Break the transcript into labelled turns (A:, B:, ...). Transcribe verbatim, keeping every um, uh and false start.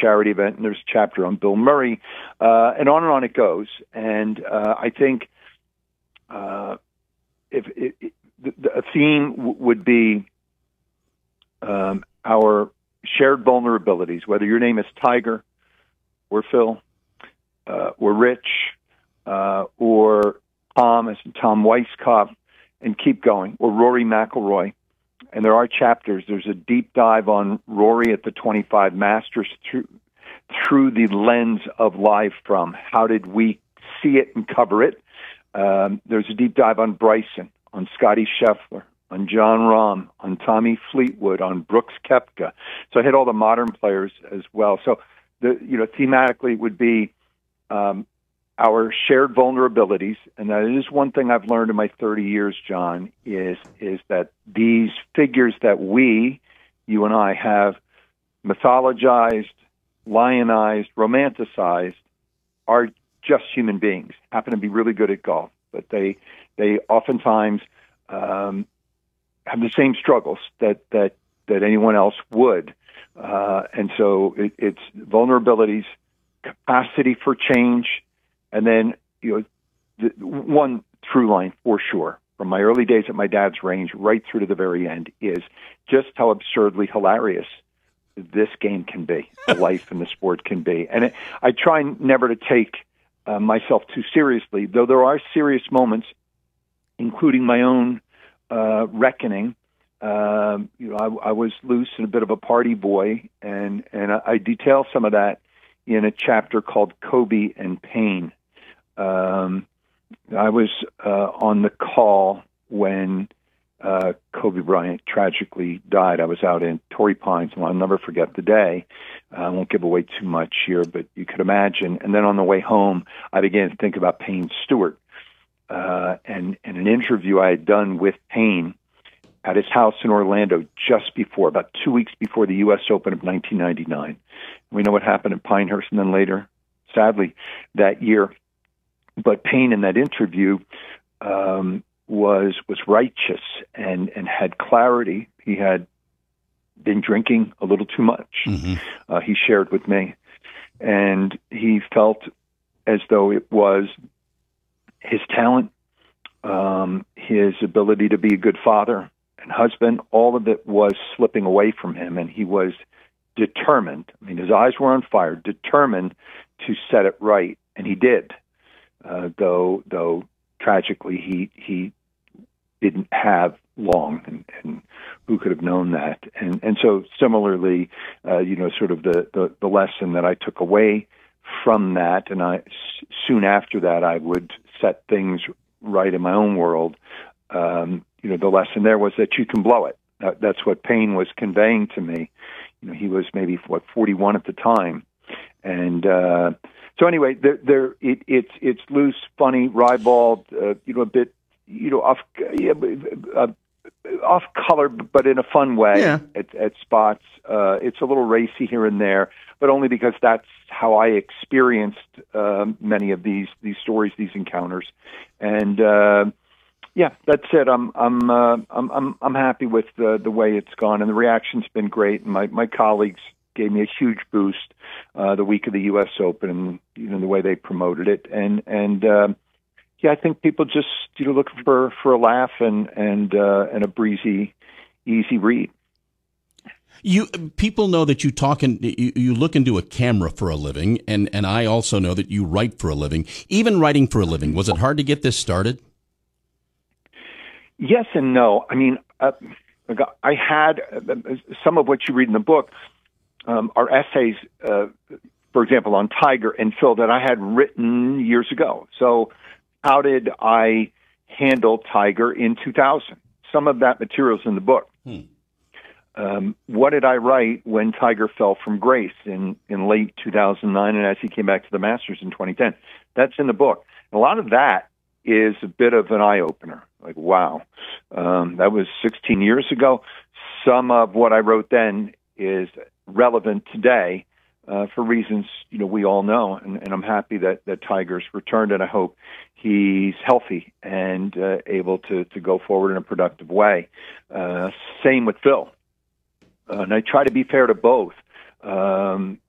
A: charity event, and there's a chapter on Bill Murray, uh, and on and on it goes. And uh, I think uh, if it, it, the, a theme w- would be um, our shared vulnerabilities, whether your name is Tiger or Phil uh, or Rich uh, or Tom, as in Tom Weiskopf, and keep going, or Rory McIlroy. And there are chapters. There's a deep dive on Rory at the twenty-five Masters through through the lens of live from. How did we see it and cover it? Um, there's a deep dive on Bryson, on Scotty Scheffler, on John Rahm, on Tommy Fleetwood, on Brooks Koepka. So I hit all the modern players as well. So the you know thematically it would be um, our shared vulnerabilities, and that is one thing I've learned in my thirty years, John, is is that these figures that we, you and I, have mythologized, lionized, romanticized, are just human beings, happen to be really good at golf, but they they oftentimes um, have the same struggles that that, that anyone else would. Uh, and so it, it's vulnerabilities, capacity for change, and then, you know, the one through line for sure, from my early days at my dad's range right through to the very end, is just how absurdly hilarious this game can be, the life and the sport can be. And it, I try never to take uh, myself too seriously, though there are serious moments, including my own uh, reckoning. Um, you know, I, I was loose and a bit of a party boy, and, and I, I detail some of that in a chapter called Kobe and Pain. Um, I was uh, on the call when uh, Kobe Bryant tragically died. I was out in Torrey Pines, and I'll never forget the day. Uh, I won't give away too much here, but you could imagine. And then on the way home, I began to think about Payne Stewart uh, and, and an interview I had done with Payne at his house in Orlando just before, about two weeks before the U S Open of nineteen ninety-nine. We know what happened in Pinehurst and then later, sadly, that year. But Payne in that interview um, was was righteous and, and had clarity. He had been drinking a little too much, mm-hmm. uh, he shared with me. And he felt as though it was his talent, um, his ability to be a good father and husband, all of it was slipping away from him. And he was determined. I mean, his eyes were on fire, determined to set it right. And he did. Uh, though, though tragically, he he didn't have long, and, and who could have known that? And and so similarly, uh, you know, sort of the, the, the lesson that I took away from that, and I soon after that, I would set things right in my own world. Um, you know, the lesson there was that you can blow it. That, that's what Payne was conveying to me. You know, he was maybe what forty-one at the time, and. Uh, So anyway, there, there it, it's it's loose, funny, ribald, uh, you know, a bit, you know, off yeah, uh, off color, but in a fun way
B: yeah.
A: at, at spots. Uh, it's a little racy here and there, but only because that's how I experienced um, many of these these stories, these encounters, and uh, yeah, that's it. I'm I'm uh, I'm I'm I'm happy with the the way it's gone, and the reaction's been great. And my my colleagues gave me a huge boost uh, the week of the U S Open, and you know the way they promoted it, and and um, yeah, I think people just you know looking for, for a laugh and and uh, and a breezy, easy read.
B: You people know that you talk and you, you look into a camera for a living, and and I also know that you write for a living. Even writing for a living, was it hard to get this started?
A: Yes and no. I mean, uh, I had uh, some of what you read in the book. Um, are essays, uh, for example, on Tiger and Phil that I had written years ago. So how did I handle Tiger in two thousand? Some of that material's in the book. Hmm. Um, what did I write when Tiger fell from grace in, in late two thousand nine and as he came back to the Masters in twenty ten? That's in the book. And a lot of that is a bit of an eye-opener. Like, wow, um, that was sixteen years ago. Some of what I wrote then is relevant today uh, for reasons you know we all know, and, and I'm happy that, that Tiger's returned, and I hope he's healthy and uh, able to, to go forward in a productive way. Uh, same with Phil, uh, and I try to be fair to both. Um,